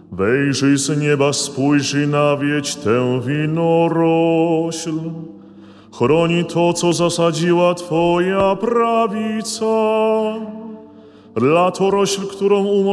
Wejrzyj z nieba, spójrzyj na wieć tę winorośl. Chroni to, co zasadziła Twoja prawica. Latorośl, którą